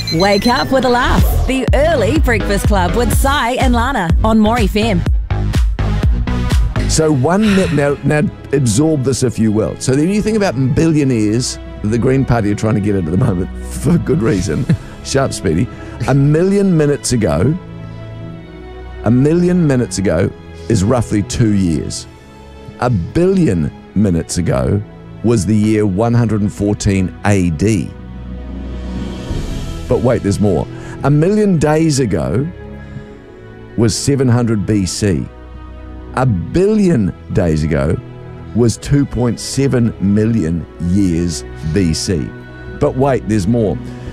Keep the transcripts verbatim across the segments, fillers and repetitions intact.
Wake up with a laugh. The Early Breakfast Club with Sai and Lana on More F M. So one minute, now, now absorb this if you will. So when you think about billionaires, the Green Party are trying to get it at the moment for good reason. Sharp, Speedy. A million minutes ago, a million minutes ago is roughly two years. A billion minutes ago was the year one hundred fourteen A D. But wait, there's more. A million days ago was seven hundred B C. A billion days ago was two point seven million years B C. But wait, there's more.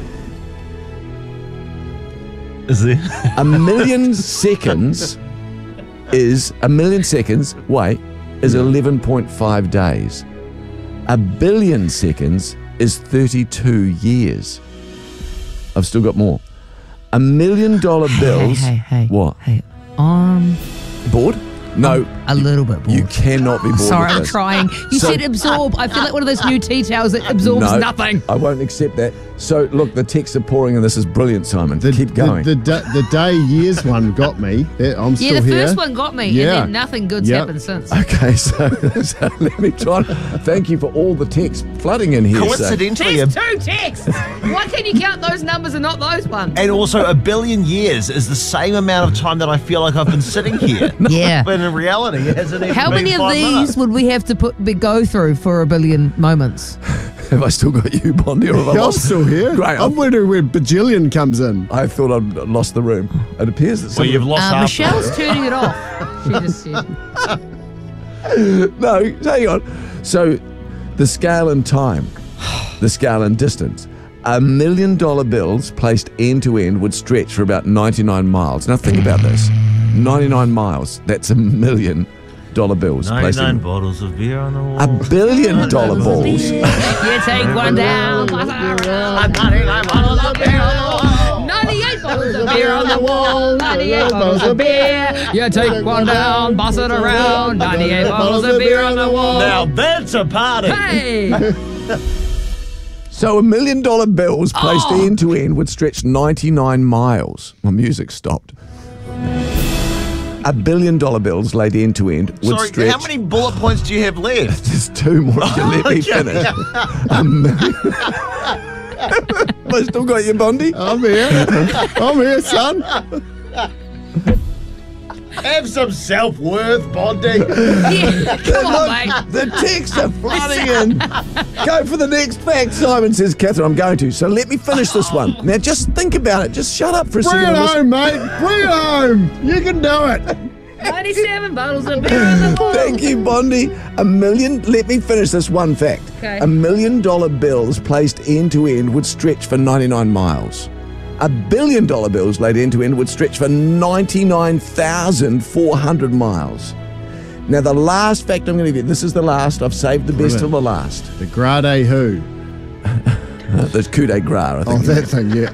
Is there? A million seconds is, a million seconds, wait, is eleven point five days. A billion seconds is thirty-two years. I've still got more. A million dollar bills. Hey, hey, hey. What? Hey, um, Bored? No. a little bit bored. You cannot be bored. Sorry, with I'm this. trying. You So- said absorb. I feel like one of those new tea towels that absorbs No, nothing. I won't accept that. So, look, the texts are pouring, and this is brilliant, Simon. The, Keep going. The, the, the day years one got me. Yeah, I'm Yeah, still the here. first one got me, Yeah. and then nothing good's Yep. happened since. Okay, so, so let me try. and- Thank you for all the texts flooding in here. so- Coincidentally, a, There's two texts. Why can you count those numbers and not those ones? and also a billion years is the same amount of time that I feel like I've been sitting here. Yeah. But in reality, it hasn't even How been many of five these minutes. would we have to put be, go through for a billion moments? Have I still got you, Bondi, or have I I'm lost? still here. Great. I'm wondering where bajillion comes in. I thought I'd lost the room. It appears that Well, some you've lost Uh, half. Michelle's turning it off. She just said. No, hang on. So, the scale and time, the scale and distance. A million dollar bills placed end to end would stretch for about ninety-nine miles. Now think about this. ninety-nine miles. That's a million dollar bills placed ninety-nine in. bottles of beer on the wall. A billion dollar balls. You take one down. ninety-nine bottles of beer on the wall. ninety-eight bottles of beer on the wall. ninety-eight bottles of beer. You take one down, boss it around. ninety-eight bottles of beer on the wall. Now that's a party. Hey! So a million dollar bills placed Oh. end to end would stretch ninety-nine miles. My music stopped. A billion dollar bills laid end to end would Sorry, stretch. how many bullet points do you have left? There's two more. If you let me finish. A million. Have I still got you, Bondi? I'm here. I'm here, son. Have some self-worth, Bondi. Yeah, come on, mate. The texts are flooding in. Go for the next fact, Simon says. Catherine, I'm going to. So let me finish this one. Now just think about it. Just shut up for a Bring second. it and listen. home, mate. Bring it home. You can do it. ninety-seven bottles of beer on the wall. Thank you, Bondi. A million, let me finish this one fact. Okay. A million dollar bills placed end to end would stretch for ninety-nine miles. A billion dollar bills laid end to end would stretch for ninety-nine thousand four hundred miles. Now, the last fact I'm going to give you, this is the last, I've saved the best till the last. The Grade Who. The coup de grace, I Oh, think. that thing, yeah.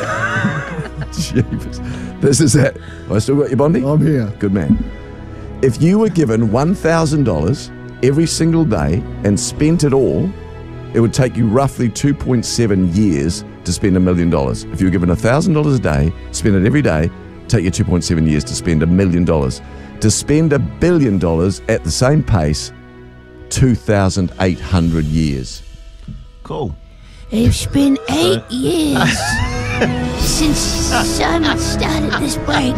Jeepers. This is it. Have I still got you, Bondi? I'm here. Good man. If you were given one thousand dollars every single day and spent it all, it would take you roughly two point seven years to spend a million dollars. If you were given one thousand dollars a day, spend it every day, take you two point seven years to spend a million dollars. To spend a billion dollars at the same pace, two thousand eight hundred years. Cool. It's been eight years since Simon started this break.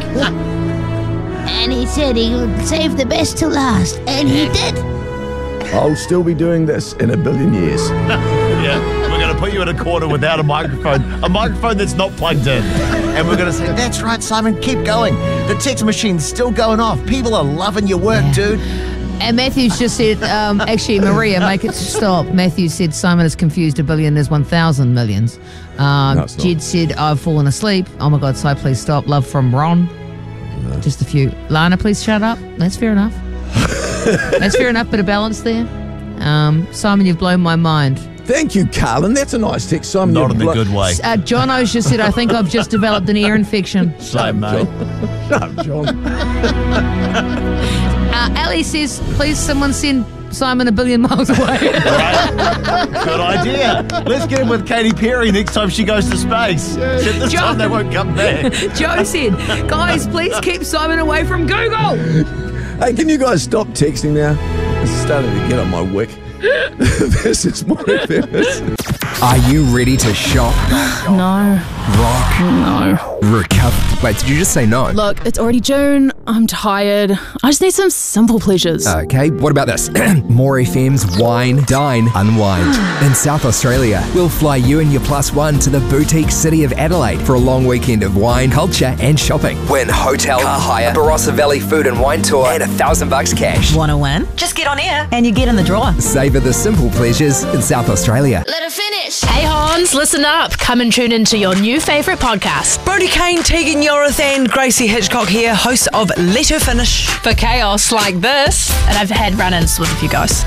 And he said he would save the best to last. And he did. I'll still be doing this in a billion years. Yeah, we're going to put you in a corner without a microphone, a microphone that's not plugged in. And we're going to say, that's right, Simon, keep going. The text machine's still going off. People are loving your work, dude. And Matthew's just said, um, actually, Maria, make it stop. Matthew said Simon is confused. A billion is one thousand millions. Um, No, it's not. Jed said, I've fallen asleep. Oh my God, Si, please stop. Love from Ron. Just a few. Lana, please shut up. That's fair enough. That's fair enough, bit of balance there. Um, Simon, you've blown my mind. Thank you, Carlin. That's a nice text. Simon, Not you're in the blo- good way. Uh, John O's just said, I think I've just developed an ear infection. Same, mate. Shut up, John. Uh, Ali says, please someone send Simon a billion miles away. Right? Good idea. Let's get in with Katy Perry next time she goes to space. Except this Joe- time they won't come back. Joe said, guys, please keep Simon away from Google. Hey, can you guys stop texting now? It's starting to get on my wick. This is more famous. Are you ready to shop, No. rock, No. recover? Wait, did you just say no? Look, it's already June. I'm tired. I just need some simple pleasures. Okay, what about this? More F M's Wine, Dine, Unwind. In South Australia, we'll fly you and your plus one to the boutique city of Adelaide for a long weekend of wine, culture and shopping. Win hotel, car hire, Barossa Valley food and wine tour and a thousand bucks cash. Want to win? Just get on air and you get in the draw. Savour the simple pleasures in South Australia. Let her finish. Hey Hans, listen up. Come and tune into your new favourite podcast. Brody Kane, Tegan Yorath and Gracie Hitchcock here, hosts of Let Her Finish. For chaos like this. And I've had run-ins with a few guys.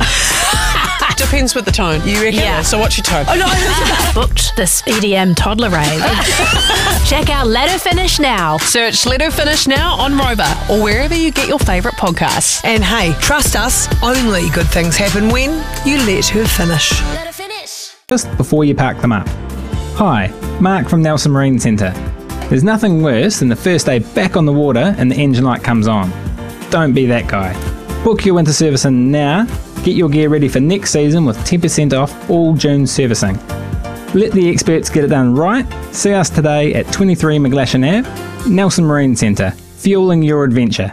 Depends with the tone. You reckon? Yeah. So what's your tone? Oh no! Booked this E D M toddler rave. Check out Let Her Finish Now. Search Let Her Finish Now on Rover or wherever you get your favourite podcasts. And hey, trust us, only good things happen when you let her finish. Let her finish. Just before you park them up. Hi, Mark from Nelson Marine Centre. There's nothing worse than the first day back on the water and the engine light comes on. Don't be that guy. Book your winter servicing now. Get your gear ready for next season with ten percent off all June servicing. Let the experts get it done right. See us today at twenty-three McGlashan Avenue, Nelson Marine Centre, fueling your adventure.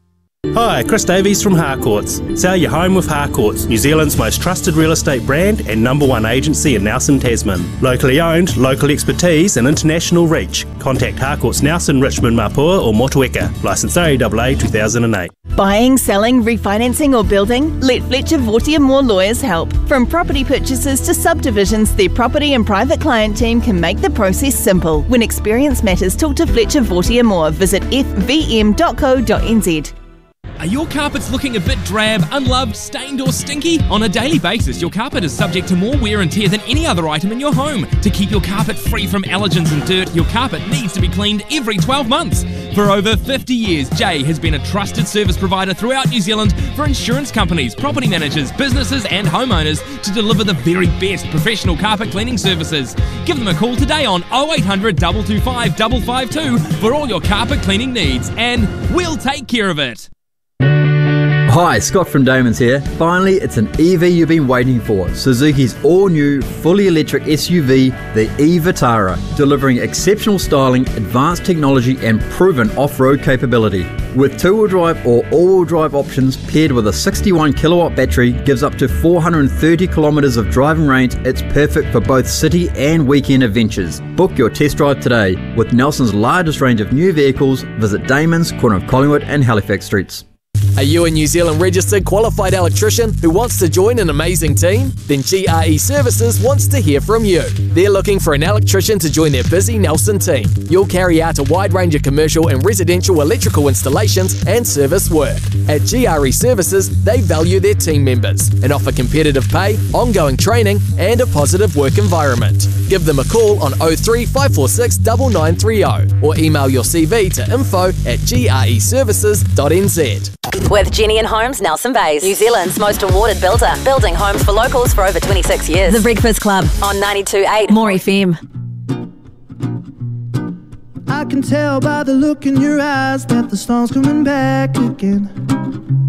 Hi, Chris Davies from Harcourts. Sell your home with Harcourts, New Zealand's most trusted real estate brand and number one agency in Nelson, Tasman. Locally owned, local expertise and international reach. Contact Harcourts Nelson, Richmond, Mapua or Motueka. Licence R A A A two thousand eight. Buying, selling, refinancing or building? Let Fletcher Vortier Moore Lawyers help. From property purchases to subdivisions, their property and private client team can make the process simple. When experience matters, talk to Fletcher Vortier Moore. Visit f v m dot co dot n z. Are your carpets looking a bit drab, unloved, stained or stinky? On a daily basis, your carpet is subject to more wear and tear than any other item in your home. To keep your carpet free from allergens and dirt, your carpet needs to be cleaned every twelve months. For over fifty years, Jay has been a trusted service provider throughout New Zealand for insurance companies, property managers, businesses and homeowners to deliver the very best professional carpet cleaning services. Give them a call today on oh eight hundred, two two five, five five two for all your carpet cleaning needs, and we'll take care of it. Hi, Scott from Damon's here. Finally, it's an E V you've been waiting for. Suzuki's all-new, fully electric S U V, the e-Vitara, delivering exceptional styling, advanced technology and proven off-road capability. With two-wheel drive or all-wheel drive options paired with a sixty-one kilowatt battery, gives up to four hundred thirty kilometres of driving range. It's perfect for both city and weekend adventures. Book your test drive today. With Nelson's largest range of new vehicles, visit Damon's, corner of Collingwood and Halifax Streets. Are you a New Zealand registered qualified electrician who wants to join an amazing team? Then G R E Services wants to hear from you. They're looking for an electrician to join their busy Nelson team. You'll carry out a wide range of commercial and residential electrical installations and service work. At G R E Services, they value their team members and offer competitive pay, ongoing training and a positive work environment. Give them a call on oh three, five four six, nine nine three oh or email your C V to info at g r e services dot n z. With Jenny and Homes, Nelson Bays, New Zealand's most awarded builder, building homes for locals for over twenty-six years. The Breakfast Club on ninety-two point eight More F M. I can tell by the look in your eyes that the storm's coming back again.